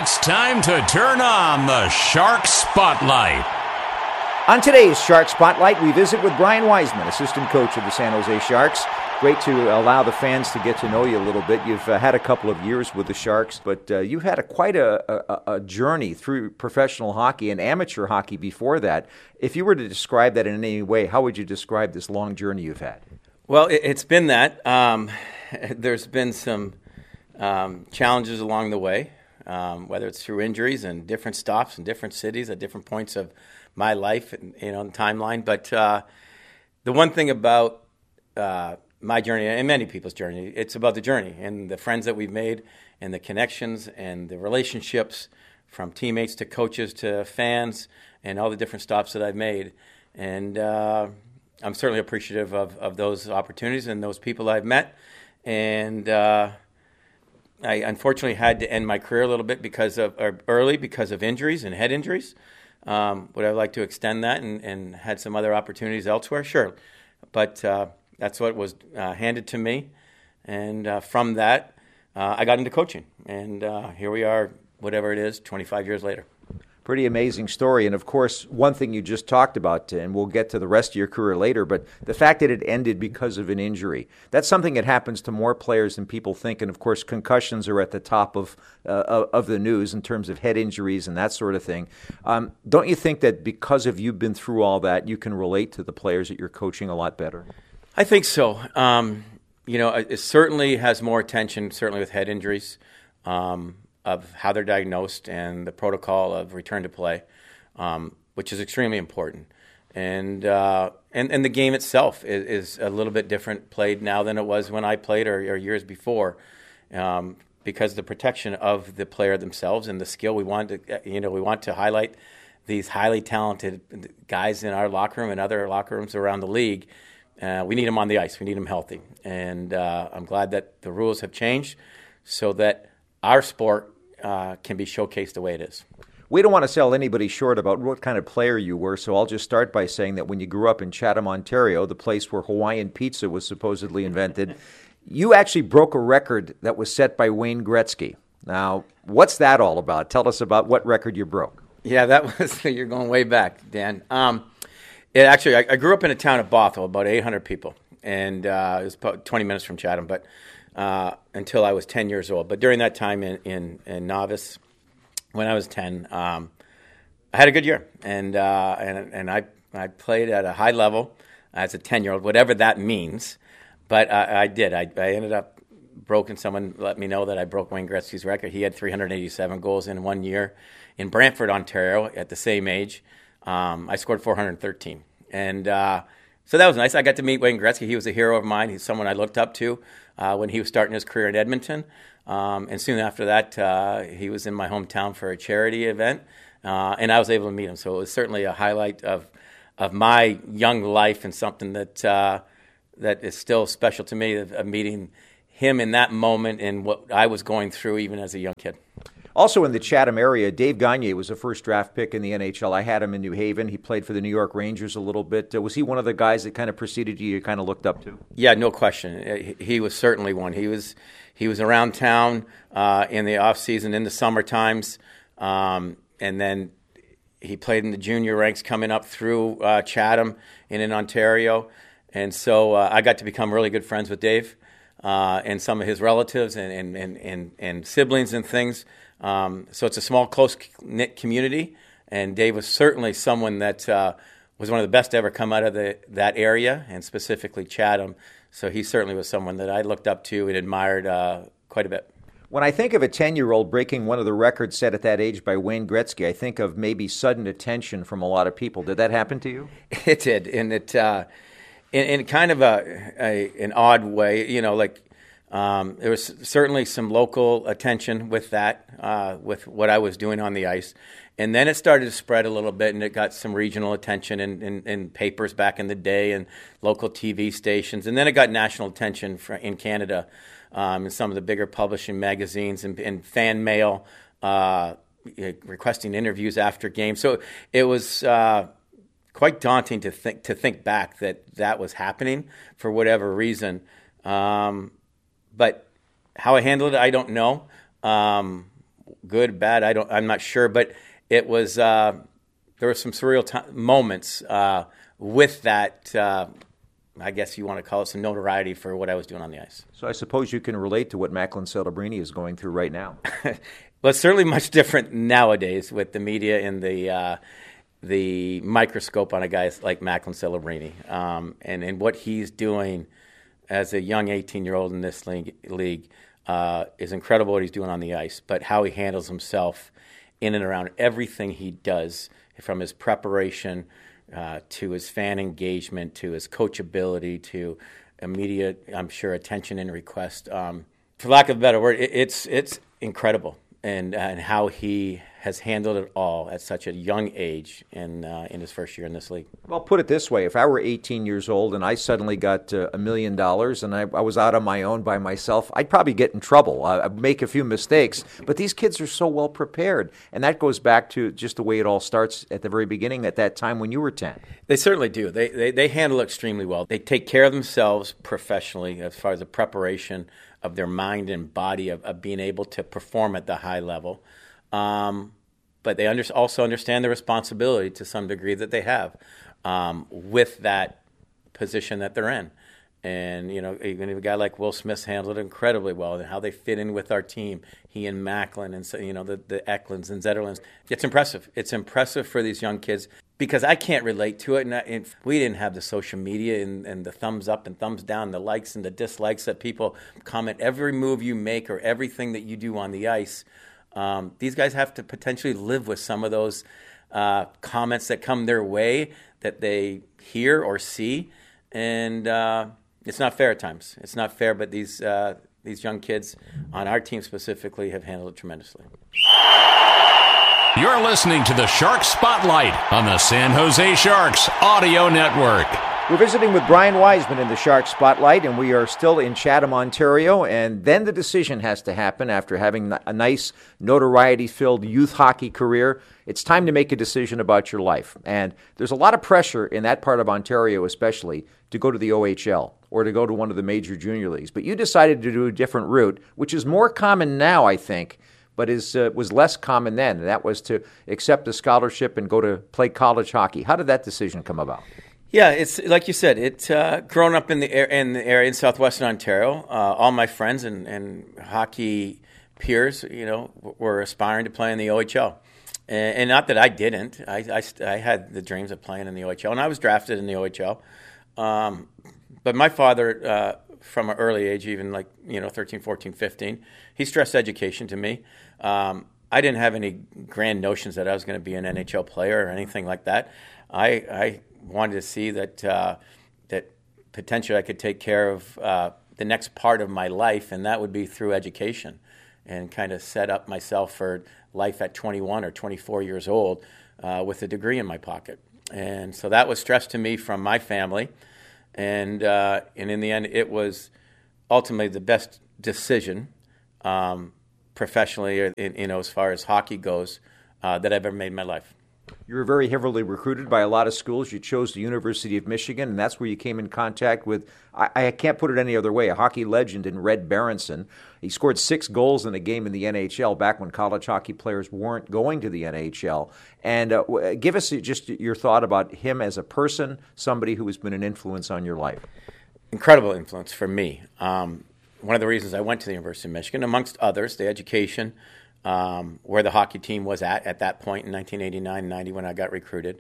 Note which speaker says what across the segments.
Speaker 1: It's time to turn on the Shark Spotlight.
Speaker 2: On today's Shark Spotlight, we visit with Brian Wiseman, assistant coach of the San Jose Sharks. Great to allow the fans to get to know you a little bit. You've had a couple of years with the Sharks, but you've had quite a journey through professional hockey and amateur hockey before that. If you were to describe that in any way, how would you describe this long journey you've had?
Speaker 3: Well, it's been that. There's been some challenges along the way, whether it's through injuries and different stops in different cities at different points of my life, and timeline. But the one thing about my journey and many people's journey, it's about the journey and the friends that we've made and the connections and the relationships from teammates to coaches to fans and all the different stops that I've made. And I'm certainly appreciative of those opportunities and those people I've met. And I unfortunately had to end my career a little bit because of injuries and head injuries. Would I like to extend that and had some other opportunities elsewhere? Sure. But that's what was handed to me. And from that, I got into coaching. And here we are, whatever it is, 25 years later.
Speaker 2: Pretty amazing story. And, of course, one thing you just talked about, and we'll get to the rest of your career later, but the fact that it ended because of an injury, that's something that happens to more players than people think. And, of course, concussions are at the top of the news in terms of head injuries and that sort of thing. Don't you think that because of you've been through all that, you can relate to the players that you're coaching a lot better?
Speaker 3: I think so. It certainly has more attention, certainly with head injuries, of how they're diagnosed and the protocol of return to play, which is extremely important. And the game itself is a little bit different played now than it was when I played or years before, because the protection of the player themselves and the skill we want to highlight these highly talented guys in our locker room and other locker rooms around the league. We need them on the ice. We need them healthy. And I'm glad that the rules have changed so that our sport can be showcased the way it is.
Speaker 2: We don't want to sell anybody short about what kind of player you were, so I'll just start by saying that when you grew up in Chatham, Ontario, the place where Hawaiian pizza was supposedly invented, you actually broke a record that was set by Wayne Gretzky. Now, what's that all about? Tell us about what record you broke.
Speaker 3: Yeah, that was, you're going way back, Dan. I grew up in a town of Bothell, about 800 people, and it was about 20 minutes from Chatham, but until I was 10 years old. But during that time in novice, when I was 10, I had a good year, and I played at a high level as a 10-year-old, whatever that means. But I did. I ended up broken. Someone let me know that I broke Wayne Gretzky's record. He had 387 goals in 1 year in Brantford, Ontario, at the same age. I scored 413, and so that was nice. I got to meet Wayne Gretzky. He was a hero of mine. He's someone I looked up to when he was starting his career in Edmonton. And soon after that, he was in my hometown for a charity event, and I was able to meet him. So it was certainly a highlight of my young life and something that is still special to me, of meeting him in that moment and what I was going through even as a young kid.
Speaker 2: Also in the Chatham area, Dave Gagne was a first-draft pick in the NHL. I had him in New Haven. He played for the New York Rangers a little bit. Was he one of the guys that kind of preceded you kind of looked up to?
Speaker 3: Yeah, no question. He was certainly one. He was around town in the off-season, in the summer times, and then he played in the junior ranks coming up through Chatham and in Ontario. And so I got to become really good friends with Dave and some of his relatives and siblings and things. So it's a small, close-knit community, and Dave was certainly someone that was one of the best to ever come out of that area, and specifically Chatham. So he certainly was someone that I looked up to and admired quite a bit.
Speaker 2: When I think of a 10-year-old breaking one of the records set at that age by Wayne Gretzky, I think of maybe sudden attention from a lot of people. Did that happen to you?
Speaker 3: It did, and it in kind of an odd way, there was certainly some local attention with that, with what I was doing on the ice. And then it started to spread a little bit, and it got some regional attention in papers back in the day and local TV stations. And then it got national attention in Canada in some of the bigger publishing magazines and fan mail requesting interviews after games. So it was quite daunting to think back that was happening for whatever reason. But how I handled it, I don't know. good, bad. I'm not sure, but it was. There were some surreal moments with that. I guess you want to call it some notoriety for what I was doing on the ice.
Speaker 2: So I suppose you can relate to what Macklin Celebrini is going through right now.
Speaker 3: Well, it's certainly much different nowadays with the media and the microscope on a guy like Macklin Celebrini, and what he's doing as a young 18-year-old in this league is incredible what he's doing on the ice, but how he handles himself in and around everything he does, from his preparation to his fan engagement, to his coachability, to immediate, I'm sure, attention and request. For lack of a better word, it's incredible, and how he has handled it all at such a young age in his first year in this league.
Speaker 2: Well, put it this way. If I were 18 years old and I suddenly got $1 million and I was out on my own by myself, I'd probably get in trouble. I'd make a few mistakes. But these kids are so well prepared. And that goes back to just the way it all starts at the very beginning, at that time when you were 10.
Speaker 3: They certainly do. They handle it extremely well. They take care of themselves professionally as far as the preparation of their mind and body of being able to perform at the high level. But they also understand the responsibility to some degree that they have with that position that they're in. And, even a guy like Will Smith handled it incredibly well, and how they fit in with our team, he and Macklin and, the Eklunds and Zetterlands. It's impressive. It's impressive for these young kids because I can't relate to it. And we didn't have the social media and the thumbs up and thumbs down, the likes and the dislikes that people comment every move you make or everything that you do on the ice. These guys have to potentially live with some of those comments that come their way that they hear or see, and it's not fair at times. It's not fair, but these young kids on our team specifically have handled it tremendously.
Speaker 1: You're listening to the Shark Spotlight on the San Jose Sharks Audio Network.
Speaker 2: We're visiting with Brian Wiseman in the Shark Spotlight, and we are still in Chatham, Ontario, and then the decision has to happen after having a nice, notoriety-filled youth hockey career. It's time to make a decision about your life, and there's a lot of pressure in that part of Ontario especially to go to the OHL or to go to one of the major junior leagues. But you decided to do a different route, which is more common now, I think, but was less common then, and that was to accept a scholarship and go to play college hockey. How did that decision come about?
Speaker 3: Yeah, it's like you said. It's grown up in the area in southwestern Ontario. All my friends and hockey peers, were aspiring to play in the OHL, and not that I didn't. I had the dreams of playing in the OHL, and I was drafted in the OHL. But my father, from an early age, even 13, 14, 15, he stressed education to me. I didn't have any grand notions that I was going to be an NHL player or anything like that. I wanted to see that that potentially I could take care of the next part of my life, and that would be through education, and kind of set up myself for life at 21 or 24 years old with a degree in my pocket. And so that was stressed to me from my family, and in the end, it was ultimately the best decision professionally, as far as hockey goes, that I've ever made in my life.
Speaker 2: You were very heavily recruited by a lot of schools. You chose the University of Michigan, and that's where you came in contact with, I can't put it any other way, a hockey legend in Red Berenson. He scored 6 goals in a game in the NHL back when college hockey players weren't going to the NHL. And give us just your thought about him as a person, somebody who has been an influence on your life.
Speaker 3: Incredible influence for me. One of the reasons I went to the University of Michigan, amongst others, the education, where the hockey team was at that point in 1989-90 when I got recruited.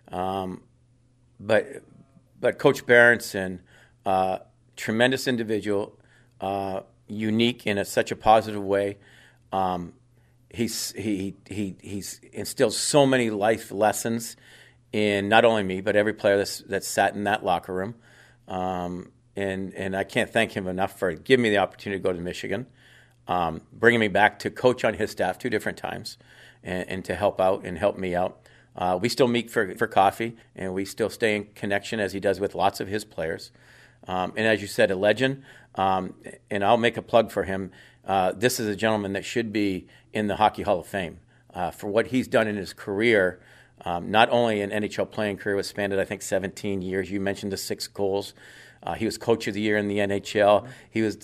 Speaker 3: But Coach Berenson, tremendous individual, unique in such a positive way. He's instilled so many life lessons in not only me but every player that's sat in that locker room. And I can't thank him enough for giving me the opportunity to go to Michigan. Bringing me back to coach on his staff 2 different times and to help out and help me out. We still meet for coffee, and we still stay in connection as he does with lots of his players. And as you said, a legend, and I'll make a plug for him. This is a gentleman that should be in the Hockey Hall of Fame for what he's done in his career, not only an NHL playing career, was spanned, I think, 17 years. You mentioned the 6 goals. He was Coach of the Year in the NHL. He was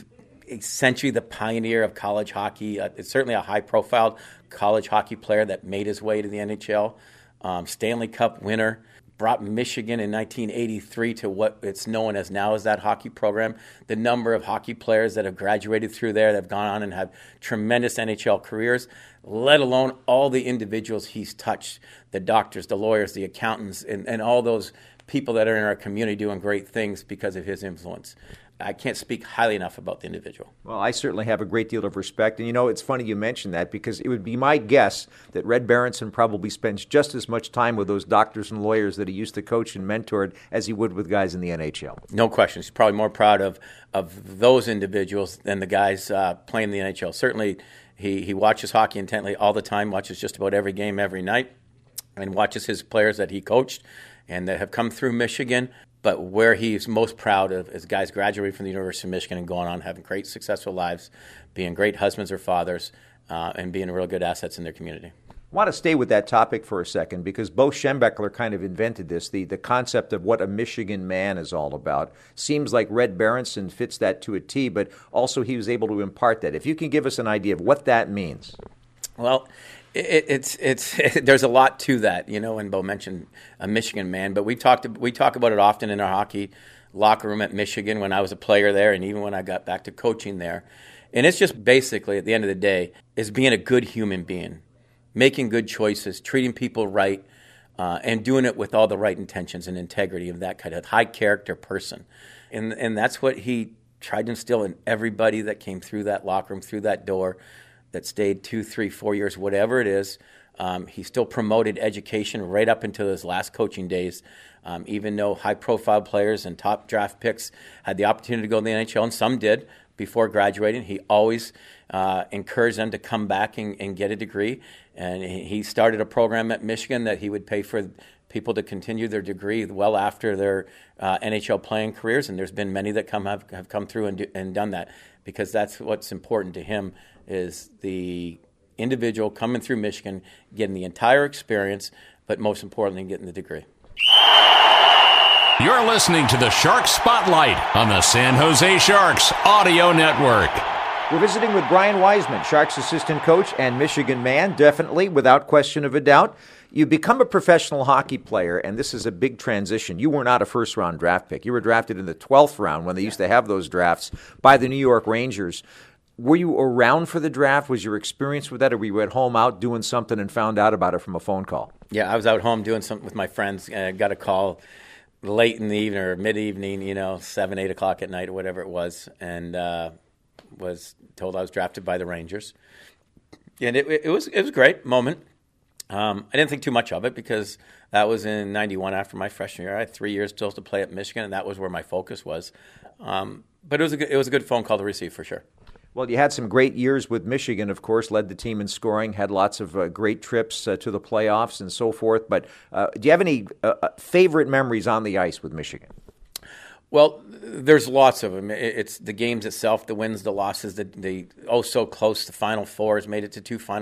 Speaker 3: essentially the pioneer of college hockey. It's certainly a high-profile college hockey player that made his way to the NHL. Stanley Cup winner, brought Michigan in 1983 to what it's known as now as that hockey program. The number of hockey players that have graduated through there that have gone on and have tremendous NHL careers, let alone all the individuals he's touched, the doctors, the lawyers, the accountants, and all those people that are in our community doing great things because of his influence. I can't speak highly enough about the individual.
Speaker 2: Well, I certainly have a great deal of respect. And, it's funny you mention that because it would be my guess that Red Berenson probably spends just as much time with those doctors and lawyers that he used to coach and mentored as he would with guys in the NHL.
Speaker 3: No question. He's probably more proud of those individuals than the guys playing in the NHL. Certainly, he watches hockey intently all the time, watches just about every game every night, and watches his players that he coached and that have come through Michigan. But where he's most proud of is guys graduating from the University of Michigan and going on having great, successful lives, being great husbands or fathers, and being real good assets in their community.
Speaker 2: I want to stay with that topic for a second because Bo Schembechler kind of invented this, the concept of what a Michigan man is all about. Seems like Red Berenson fits that to a T, but also he was able to impart that. If you can give us an idea of what that means.
Speaker 3: Well, it's there's a lot to that, when Bo mentioned a Michigan man, but we talk about it often in our hockey locker room at Michigan when I was a player there and even when I got back to coaching there. And it's just basically, at the end of the day, is being a good human being, making good choices, treating people right, and doing it with all the right intentions and integrity of that kind of high character person. And that's what he tried to instill in everybody that came through that locker room, through that door, that stayed 2, 3, 4 years, whatever it is. He still promoted education right up until his last coaching days, even though high-profile players and top draft picks had the opportunity to go to the NHL, and some did before graduating. He always encouraged them to come back and get a degree. And he started a program at Michigan that he would pay for people to continue their degree well after their NHL playing careers. And there's been many that have come through and done that because that's what's important to him is the individual coming through Michigan, getting the entire experience, but most importantly, getting the degree.
Speaker 1: You're listening to the Shark Spotlight on the San Jose Sharks Audio Network.
Speaker 2: We're visiting with Brian Wiseman, Sharks assistant coach and Michigan man, definitely, without question of a doubt. You become a professional hockey player, and this is a big transition. You were not a first-round draft pick. You were drafted in the 12th round when they used to have those drafts by the New York Rangers. Were you around for the draft? Was your experience with that, or were you at home out doing something and found out about it from a phone call?
Speaker 3: Yeah, I was out home doing something with my friends. I got a call late in the evening or mid-evening, 7, 8 o'clock at night or whatever it was, and was told I was drafted by the Rangers. And it was a great moment. I didn't think too much of it because that was in 91 after my freshman year. I had 3 years still to play at Michigan, and that was where my focus was. But it was a good phone call to receive for sure.
Speaker 2: Well, you had some great years with Michigan, of course, led the team in scoring, had lots of great trips to the playoffs and so forth. But do you have any favorite memories on the ice with Michigan?
Speaker 3: Well, there's lots of them. It's the games itself, the wins, the losses, the oh so close, the Final Fours, made it to 2 Final